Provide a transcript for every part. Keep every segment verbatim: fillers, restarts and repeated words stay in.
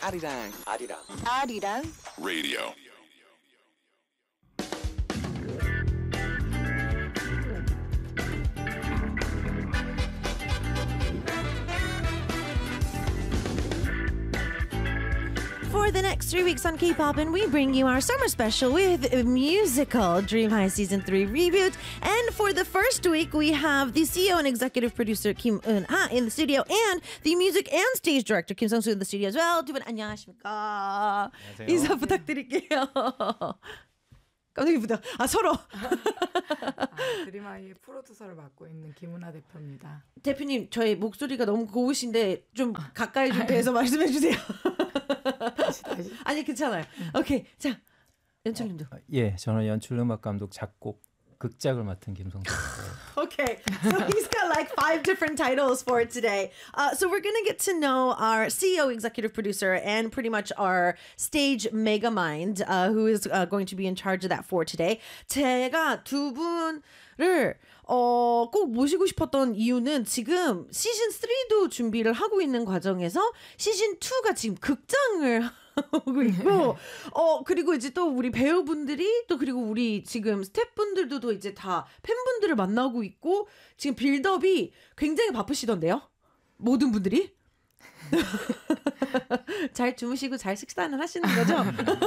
아리랑 아리랑 아리랑 라디오. For the next three weeks on K-Poppin', we bring you our summer special with a musical Dream High Season three reboot. And for the first week, we have the C E O and executive producer Kim Eun-ha in the studio and the music and stage director Kim Sung-soo in the studio as well. 두 분 안녕하십니까? 안녕하세요. 인사 부탁드릴게요. 깜짝이야 부탁. 아 서로. 아, 드림아이의 프로듀서를 맡고 있는 김은하 대표입니다. 대표님 저희 목소리가 너무 고우신데 좀 가까이 좀 대서 말씀해 주세요. 다시 다시. 아니 괜찮아요. 오케이 자 연출님도. 어, 예, 저는 연출, 음악 감독, 작곡, 극작을 맡은 김성수입니다. Okay, so he's got like five different titles for today. Uh, so we're gonna get to know our C E O, executive producer, and pretty much our stage mega mind, uh, who is uh, going to be in charge of that for today. 제가 두 분을 어, 꼭 모시고 싶었던 이유는 지금 시즌 삼도 준비를 하고 있는 과정에서 시즌 이가 지금 극장을 하고 있고, 어, 그리고 이제 또 우리 배우분들이 또 그리고 우리 지금 스태프분들도 또 이제 다 팬분들을 만나고 있고, 지금 빌드업이 굉장히 바쁘시던데요? 모든 분들이? 잘 주무시고 잘 식사는 하시는 거죠?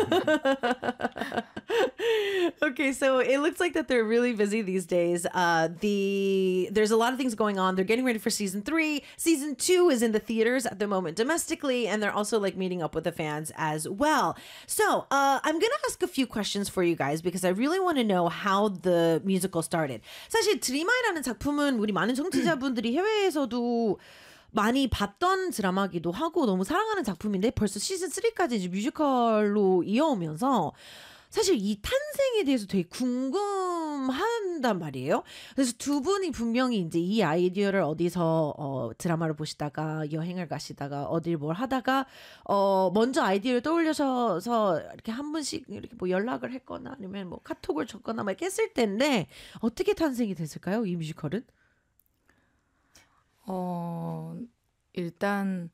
Okay, so it looks like that they're really busy these days. Uh, the there's a lot of things going on. They're getting ready for season three. Season two is in the theaters at the moment domestically, and they're also like meeting up with the fans as well. So uh, I'm gonna ask a few questions for you guys because I really want to know how the musical started. 사실 드림아이라는 작품은 우리 많은 청취자분들이 해외에서도 많이 봤던 드라마기도 하고 너무 사랑하는 작품인데 벌써 시즌 삼까지 이제 뮤지컬로 이어오면서 사실 이 탄생에 대해서 되게 궁금한단 말이에요. 그래서 두 분이 분명히 이제 이 아이디어를 어디서 어, 드라마를 보시다가 여행을 가시다가 어딜 뭘 하다가 어, 먼저 아이디어를 떠올려서 이렇게 한 번씩 이렇게 뭐 연락을 했거나 아니면 뭐 카톡을 줬거나 막 이렇게 했을 텐데 어떻게 탄생이 됐을까요? 이 뮤지컬은? 어, 일단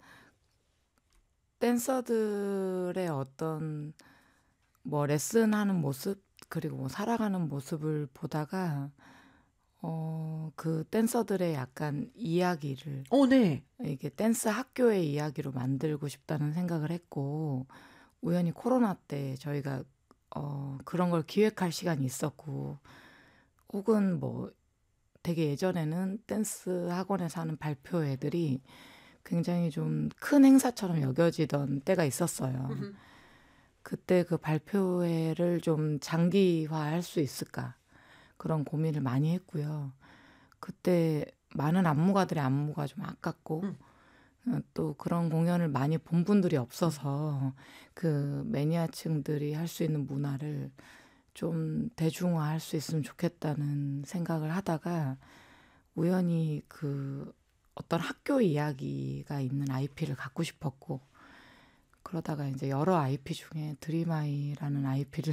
댄서들의 어떤 뭐 레슨하는 모습 그리고 뭐 살아가는 모습을 보다가 어, 그 댄서들의 약간 이야기를 어, 네. 이게 댄스 학교의 이야기로 만들고 싶다는 생각을 했고 우연히 코로나 때 저희가 어, 그런 걸 기획할 시간이 있었고 혹은 뭐 되게 예전에는 댄스 학원에서 하는 발표회들이 굉장히 좀 큰 행사처럼 여겨지던 때가 있었어요. Mm-hmm. 그때 그 발표회를 좀 장기화할 수 있을까 그런 고민을 많이 했고요. 그때 많은 안무가들의 안무가 좀 아깝고 mm. 또 그런 공연을 많이 본 분들이 없어서 그 매니아층들이 할 수 있는 문화를 좀 대중화할 수 있으면 좋겠다는 생각을 하다가 우연히 그 어떤 학교 이야기가 있는 아이피를 갖고 싶었고 그러다가 이제 여러 아이피 중에 드림아이라는 아이피를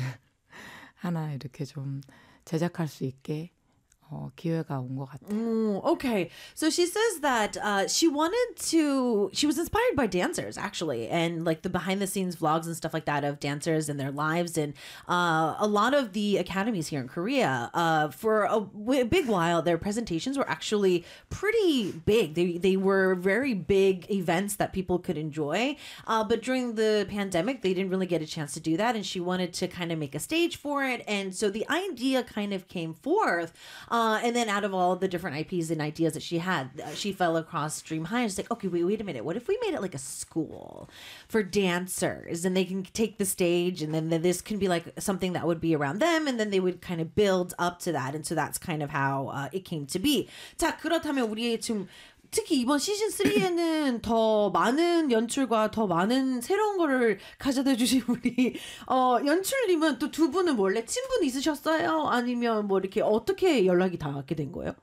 하나 이렇게 좀 제작할 수 있게 어, 기회가 온 것 같아요. Mm, okay. So she says that uh, she wanted to, she was inspired by dancers actually, and like the behind the scenes vlogs and stuff like that of dancers and their lives. And uh, a lot of the academies here in Korea, uh, for a, w- big while, their presentations were actually pretty big. They, they were very big events that people could enjoy. Uh, but during the pandemic, they didn't really get a chance to do that. And she wanted to kind of make a stage for it. And so the idea kind of came forth. Uh, and then out of all the different I Ps and ideas that she had, uh, she fell across Dream High. And she's like, okay, wait, wait a minute. What if we made it like a school for dancers and they can take the stage and then this can be like something that would be around them and then they would kind of build up to that. And so that's kind of how uh, it came to be. 자, 그렇다면 우리 지금 특히 이번 시즌 삼에는 더 많은 연출과 더 많은 새로운 거를 가져다 주신 우리 어, 연출님은 또 두 분은 원래 친분 있으셨어요? 아니면 뭐 이렇게 어떻게 연락이 닿게 된 거예요?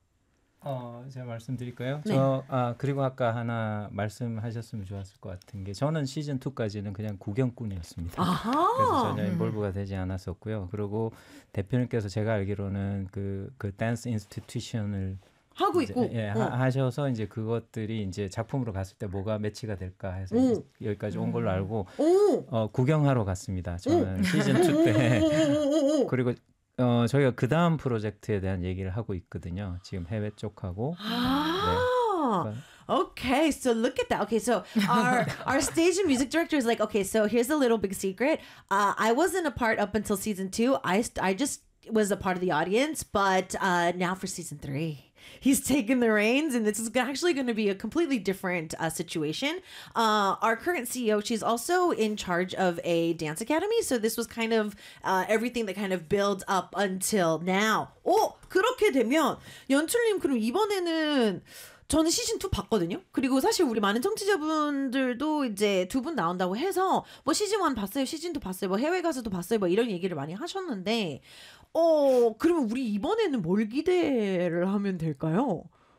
어, 제가 말씀드릴까요? 네. 저 아, 그리고 아까 하나 말씀하셨으면 좋았을 것 같은 게 저는 시즌 이까지는 그냥 구경꾼이었습니다. 아하. 그래서 전혀 인볼브가 되지 않았었고요. 그리고 대표님께서 제가 알기로는 그, 그 댄스 인스티튜션을 하고 이제, 있고. 예, 어. 하, 하셔서 이제 그것들이 이제 작품으로 갔을 때 뭐가 매치가 될까 해서 오. 이제 여기까지 온 걸로 알고 오. 어, 구경하러 갔습니다. 저는 시즌 투 때 오. 그리고 어, 저희가 그 다음 프로젝트에 대한 얘기를 하고 있거든요. 지금 해외 쪽하고. Ah. 네. Okay, so look at that. Okay, so our our stage and music director is like, okay, so here's a little big secret. Uh, I wasn't a part up until season two. I st- I just was a part of the audience, but uh, now for season three, he's taken the reins, and this is actually going to be a completely different uh, situation. Uh, our current C E O, she's also in charge of a dance academy, so this was kind of uh, everything that kind of builds up until now. 오, 그렇게 되면 연출님 그럼 이번에는 저는 시즌 투 봤거든요. 그리고 사실 우리 많은 청취자분들도 이제 두 분 나온다고 해서 뭐 시즌 원 봤어요, 시즌 투 봤어요, 뭐 해외 가서도 봤어요, 뭐 이런 얘기를 많이 하셨는데, 어 그러면 우리 이번에는 뭘 기대를 하면 될까요?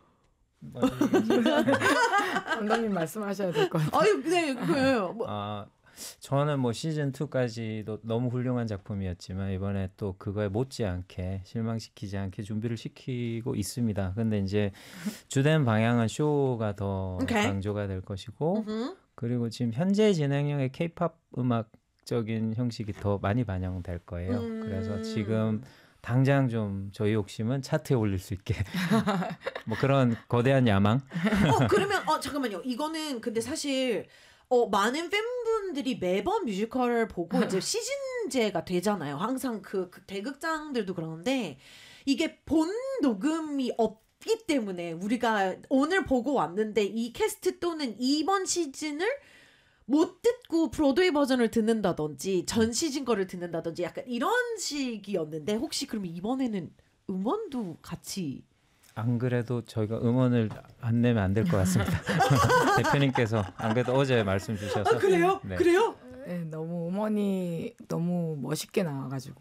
감독님 말씀하셔야 될 것 같아요. 아유, 네, 그래요. 뭐, 아, 저는 뭐 시즌 투까지도 너무 훌륭한 작품이었지만 이번에 또 그거에 못지않게 실망시키지 않게 준비를 시키고 있습니다. 근데 이제 주된 방향은 쇼가 더 오케이. 강조가 될 것이고 음. 그리고 지금 현재 진행형의 케이팝 음악적인 형식이 더 많이 반영될 거예요. 음. 그래서 지금 당장 좀 저희 욕심은 차트에 올릴 수 있게 뭐 그런 거대한 야망. 어 그러면 어 잠깐만요. 이거는 근데 사실 어 많은 팬분들이 매번 뮤지컬을 보고 이제 시즌제가 되잖아요. 항상 그, 그 대극장들도 그러는데 이게 본 녹음이 없기 때문에 우리가 오늘 보고 왔는데 이 캐스트 또는 이번 시즌을 못 듣고 브로드웨이 버전을 듣는다든지 전 시즌 거를 듣는다든지 약간 이런 식이었는데 혹시 그러면 이번에는 음원도 같이 안 그래도 저희가 음원을 안 내면 안 될 것 같습니다. 대표님께서 안 그래도 어제 말씀 주셔서 아 그래요? 네. 그래요? 네, 너무 음원이 너무 멋있게 나와가지고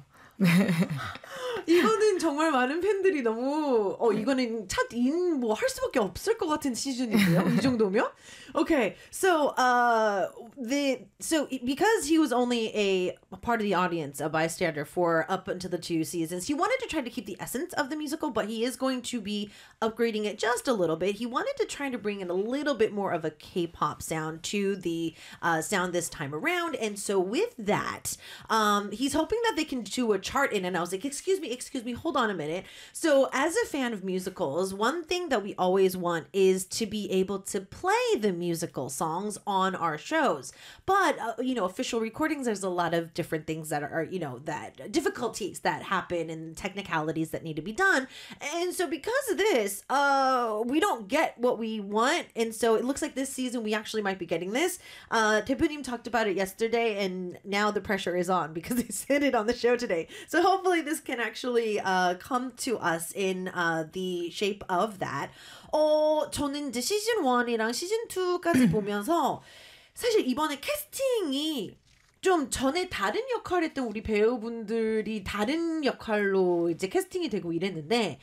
이거는 정말 많은 팬들이 너무 어 이거는 차인 뭐 할 수밖에 없을 것 같은 시즌인데요. 이 정도면? Okay, so uh the so because he was only a part of the audience, a bystander for up until the two seasons, he wanted to try to keep the essence of the musical, but he is going to be upgrading it just a little bit. He wanted to try to bring in a little bit more of a K-pop sound to the uh, sound this time around, and so with that, um, he's hoping that they can do a chart in. And I was like, excuse me, excuse me, hold on a minute. So as a fan of musicals, one thing that we always want is to be able to play the musical songs on our shows. But, uh, you know, official recordings, there's a lot of different things that are, you know, that difficulties that happen and technicalities that need to be done. And so because of this, uh, we don't get what we want. And so it looks like this season we actually might be getting this. Uh, 대표님 talked about it yesterday, and now the pressure is on because they said it on the show today. So hopefully this can actually uh, come to us in uh, the shape of that. 어, 저는 이제 시즌 일이랑 시즌 이까지 보면서 사실 이번에 캐스팅이 좀 전에 다른 역할을 했던 우리 배우분들이 다른 역할로 이제 캐스팅이 되고 이랬는데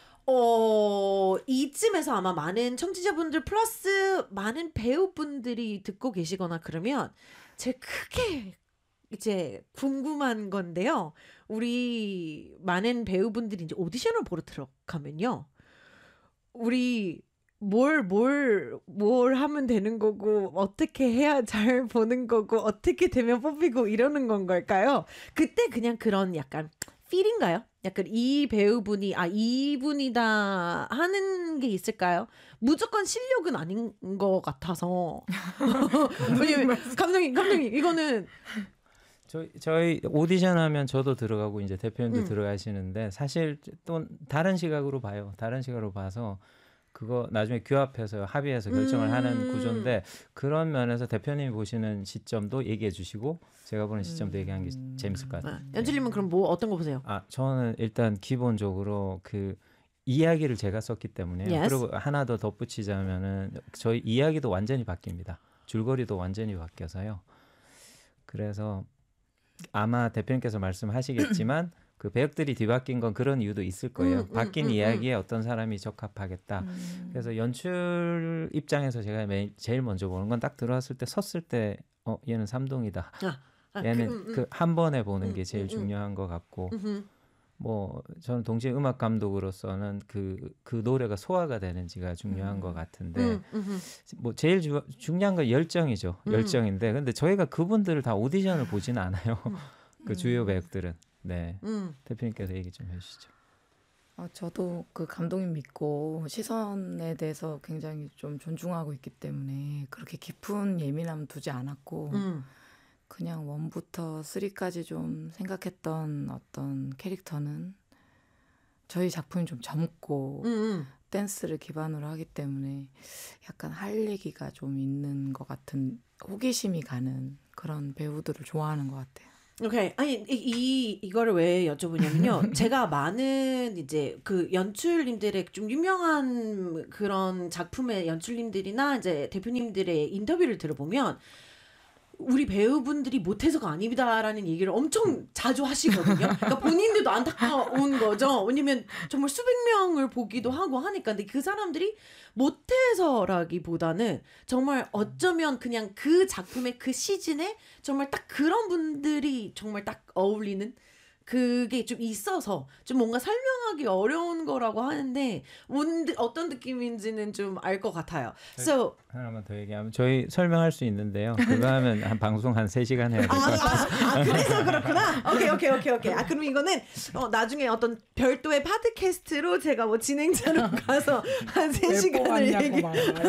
어, 이쯤에서 아마 많은 청취자분들 플러스 많은 배우분들이 듣고 계시거나 그러면 제가 크게 이제 궁금한 건데요. 우리 많은 배우분들이 이제 오디션을 보러 들어가면요. 우리 뭘, 뭘, 뭘 하면 되는 거고, 어떻게 해야 잘 보는 거고, 어떻게 되면 뽑히고 이러는 건 걸까요? 그때 그냥 그런 약간 필인가요? 약간 이 배우분이, 아, 이분이다 하는 게 있을까요? 무조건 실력은 아닌 것 같아서. 왜냐면, 감독님, 감독님, 이거는. 저희, 저희 오디션 하면 저도 들어가고 이제 대표님도 음. 들어가시는데 사실 또 다른 시각으로 봐요. 다른 시각으로 봐서 그거 나중에 규합해서 합의해서 결정을 음. 하는 구조인데 그런 면에서 대표님이 보시는 시점도 얘기해 주시고 제가 보는 시점도 얘기하는 게 재밌을 것 같아요. 아, 연출님은 그럼 뭐 어떤 거 보세요? 아 저는 일단 기본적으로 그 이야기를 제가 썼기 때문에 Yes. 그리고 하나 더 덧붙이자면은 저희 이야기도 완전히 바뀝니다. 줄거리도 완전히 바뀌어서요. 그래서 아마 대표님께서 말씀하시겠지만 그 배역들이 뒤바뀐 건 그런 이유도 있을 거예요. 음, 음, 바뀐 음, 이야기에 어떤 사람이 적합하겠다. 음. 그래서 연출 입장에서 제가 매, 제일 먼저 보는 건 딱 들어왔을 때 섰을 때 어, 얘는 삼동이다. 아, 아, 얘는 그, 음, 음. 그 한 번에 보는 음, 게 제일 음, 음. 중요한 것 같고 음흠. 뭐 저는 동시에 음악 감독으로서는 그, 그 노래가 소화가 되는지가 중요한 음. 것 같은데 음, 음, 뭐 제일 주, 중요한 건 열정이죠. 음. 열정인데 근데 저희가 그분들을 다 오디션을 보지는 않아요. 음. 그 주요 배역들은. 네. 음. 대표님께서 얘기 좀 해주시죠. 어, 저도 그 감독님 믿고 시선에 대해서 굉장히 좀 존중하고 있기 때문에 그렇게 깊은 예민함 두지 않았고 음. 그냥 원부터 쓰리까지 좀 생각했던 어떤 캐릭터는 저희 작품이 좀 젊고 음, 음. 댄스를 기반으로 하기 때문에 약간 할 얘기가 좀 있는 것 같은 호기심이 가는 그런 배우들을 좋아하는 것 같아요. 오케이. 아니 이, 이 이거를 왜 여쭤보냐면요. 제가 많은 이제 그 연출님들의 좀 유명한 그런 작품의 연출님들이나 이제 대표님들의 인터뷰를 들어보면 우리 배우분들이 못해서가 아닙니다라는 얘기를 엄청 자주 하시거든요. 그러니까 본인들도 안타까운 거죠. 왜냐면 정말 수백 명을 보기도 하고 하니까. 근데 그 사람들이 못해서라기보다는 정말 어쩌면 그냥 그 작품의 그 시즌에 정말 딱 그런 분들이 정말 딱 어울리는 그게 좀 있어서 좀 뭔가 설명하기 어려운 거라고 하는데 뭔 어떤 느낌인지는 좀 알 것 같아요. So 하나만 더 얘기하면 저희 설명할 수 있는데요. 그거 하면 한 방송 한 세 시간 해야 될 것 아, 같아요. 아, 아, 그래서 그렇구나. 오케이, 오케이, 오케이, 오케이. 아, 그럼 이거는 어, 나중에 어떤 별도의 팟캐스트로 제가 뭐 진행자로 가서 한 세 시간을 얘기,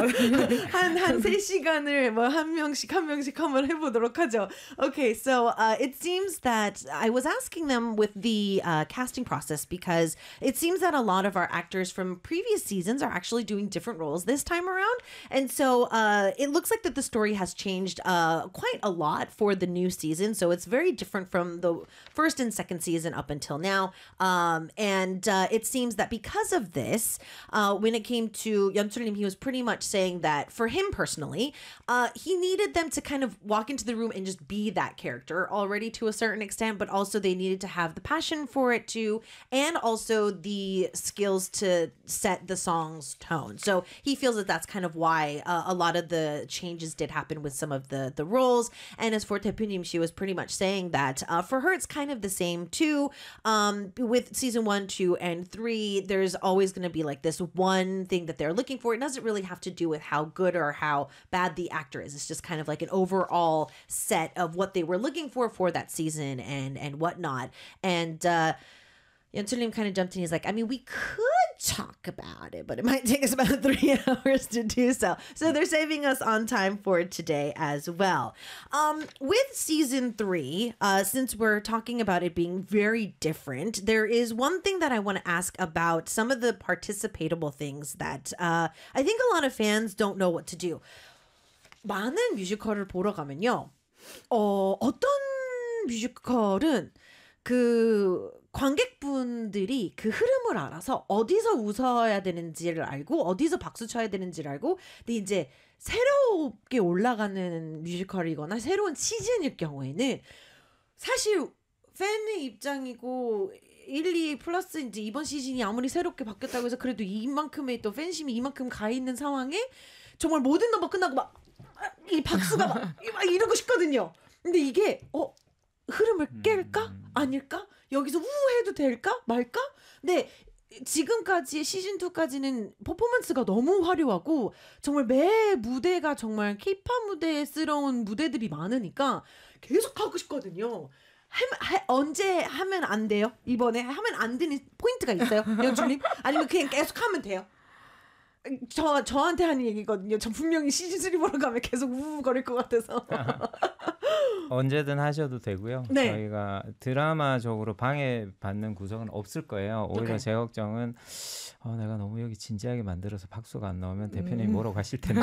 한, 한 세 시간을 뭐 한 명씩 한 명씩 한번 해보도록 하죠. Okay, so uh, it seems that I was asking them with the uh, casting process because it seems that a lot of our actors from previous seasons are actually doing different roles this time around. And so uh, it looks like that the story has changed uh, quite a lot for the new season. So it's very different from the first and second season up until now. Um, and uh, it seems that because of this, uh, when it came to Yeonsul-lim, he was pretty much saying that for him personally, uh, he needed them to kind of walk into the room and just be that character already to a certain extent, but also they needed to have the passion for it too, and also the skills to set the song's tone. So he feels that that's kind of why uh, a lot of the changes did happen with some of the the roles. And as for Taepunim, she was pretty much saying that uh, for her it's kind of the same too. Um, with season one, two, and three, there's always going to be like this one thing that they're looking for. It doesn't really have to do with how good or how bad the actor is. It's just kind of like an overall set of what they were looking for for that season and and whatnot. And uh, Yeonsul-lim kind of jumped in. He's like, I mean, we could talk about it, but it might take us about three hours to do so. So they're saving us on time for today as well. Um, with season three, uh, since we're talking about it being very different, there is one thing that I want to ask about some of the participatable things that uh, I think a lot of fans don't know what to do. 많은 뮤지컬을 보러 가면요. 어, 어떤 뮤지컬은 그 관객분들이 그 흐름을 알아서 어디서 웃어야 되는지를 알고 어디서 박수 쳐야 되는지를 알고 근데 이제 새롭게 올라가는 뮤지컬이거나 새로운 시즌일 경우에는 사실 팬의 입장이고 일, 이 플러스 이제 이번 시즌이 아무리 새롭게 바뀌었다고 해서 그래도 이만큼의 또 팬심이 이만큼 가 있는 상황에 정말 모든 넘버 끝나고 막 이 박수가 막, 막 이러고 싶거든요. 근데 이게 어 흐름을 깰까? 아닐까? 여기서 우해도 될까? 말까? 근데 지금까지 시즌이까지는 퍼포먼스가 너무 화려하고 정말 매 무대가 정말 케이팝 무대스러운 무대들이 많으니까 계속 하고 싶거든요. 하, 하, 언제 하면 안 돼요? 이번에 하면 안 되는 포인트가 있어요? 연출님? 아니면 그냥 계속 하면 돼요? 저, 저한테 하는 얘기거든요. 저 분명히 시즌삼 보러 가면 계속 우우거릴 것 같아서. 언제든 하셔도 되고요. 네. 저희가 드라마적으로 방해받는 구성은 없을 거예요. 오히려 오케이. 제 걱정은 어, 내가 너무 여기 진지하게 만들어서 박수가 안 나오면 대표님이 음. 뭐라고 하실 텐데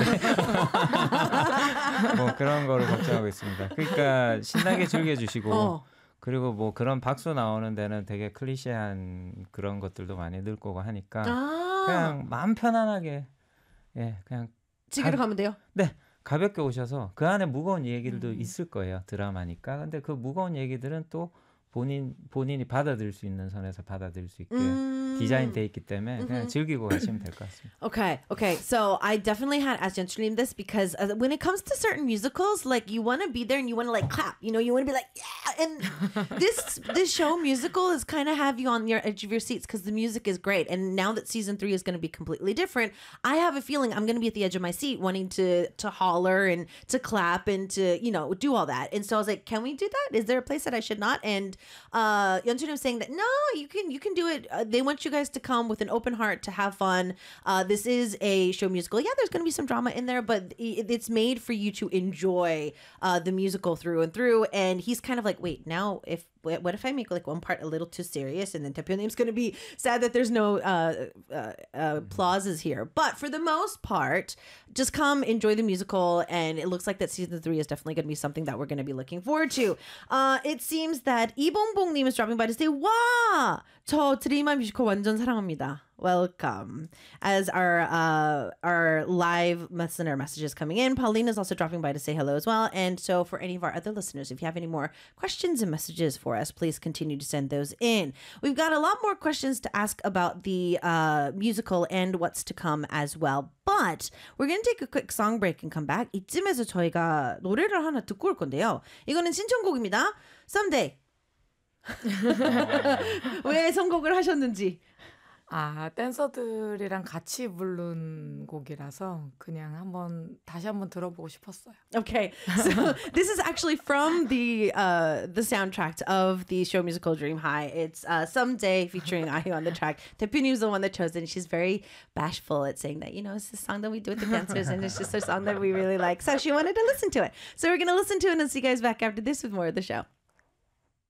뭐 그런 거를 걱정하고 있습니다. 그러니까 신나게 즐겨주시고 어. 그리고 뭐 그런 박수 나오는 데는 되게 클리셰한 그런 것들도 많이 늘 거고 하니까 아. 그냥 마음 편안하게 예 그냥 지기로 가- 가면 돼요? 네 가볍게 오셔서 그 안에 무거운 얘기들도 음. 있을 거예요 드라마니까. 근데 그 무거운 얘기들은 또 본인 본인이 받아들일 수 있는 선에서 받아들일 수 있게 음. 디자인돼 있기 때문에 그냥 즐기고 가시면 될 것 같습니다. Okay, okay. So I definitely had asked Yeonchu님 this because uh, when it comes to certain musicals, like you want to be there and you want to like clap, you know, you want to be like, yeah. And this this show musical is kind of have you on your edge of your seats because the music is great. And now that season three is going to be completely different, I have a feeling I'm going to be at the edge of my seat wanting to to holler and to clap and to, you know, do all that. And so I was like, can we do that? Is there a place that I should not? And uh, Yeonchunim was saying that no, you can you can do it. Uh, they want you guys to come with an open heart to have fun. Uh, this is a show musical. Yeah, there's going to be some drama in there, but it, it's made for you to enjoy uh, the musical through and through. And he's kind of like, wait, now if what if I make like one part a little too serious and then 대표님's going to be sad that there's no uh, uh, uh, applauses here. But for the most part, just come enjoy the musical. And it looks like that season three is definitely going to be something that we're going to be looking forward to. Uh, it seems that 이봉봉님 is dropping by to say, 와, 저 드라마 뮤지컬 완전 사랑합니다. Welcome. As our uh, our live listener messages coming in, Pauline is also dropping by to say hello as well. And so for any of our other listeners, if you have any more questions and messages for us, please continue to send those in. We've got a lot more questions to ask about the uh, musical and what's to come as well. But we're going to take a quick song break and come back. 이쯤에서 저희가 노래를 하나 듣고 올 건데요. 이거는 신청곡입니다. Someday. 왜 선곡을 하셨는지. 아, 댄서들이랑 같이 부른 곡이라서 그냥 한번 다시 한번 들어보고 싶었어요. Okay, so this is actually from the uh, the soundtrack of the show musical Dream High. It's uh, Someday featuring Ahi on the track. 대표님 is the one that chose it. And she's very bashful at saying that, you know, it's the song that we do with the dancers and it's just a song that we really like. So she wanted to listen to it. So we're going to listen to it and see you guys back after this with more of the show.